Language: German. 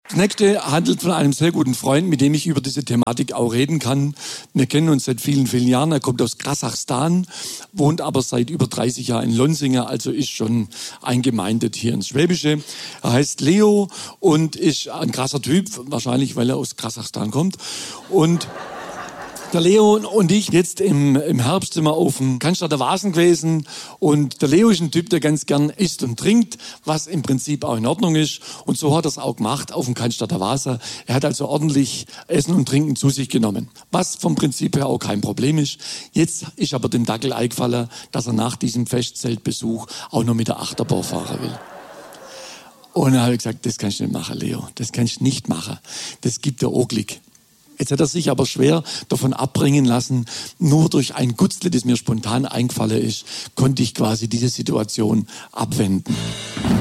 Das nächste handelt von einem sehr guten Freund, mit dem ich über diese Thematik auch reden kann. Wir kennen uns seit vielen, vielen Jahren. Er kommt aus Kasachstan, wohnt aber seit über 30 Jahren in Lonsinge, also ist schon eingemeindet hier ins Schwäbische. Er heißt Leo und ist ein krasser Typ, wahrscheinlich, weil er aus Kasachstan kommt. Und der Leo und ich jetzt im Herbst sind wir auf dem Cannstatter Wasen gewesen und der Leo ist ein Typ, der ganz gern isst und trinkt, was im Prinzip auch in Ordnung ist und so hat er es auch gemacht auf dem Cannstatter Wasen. Er hat also ordentlich Essen und Trinken zu sich genommen, was vom Prinzip her auch kein Problem ist. Jetzt ist aber dem Dackel eingefallen, dass er nach diesem Festzeltbesuch auch noch mit der Achterbahn fahren will. Und dann habe ich gesagt, das kannst du nicht machen, Leo, das kannst du nicht machen, das gibt dir Ohrglick. Jetzt hat er sich aber schwer davon abbringen lassen. Nur durch ein Gutzle, das mir spontan eingefallen ist, konnte ich quasi diese Situation abwenden.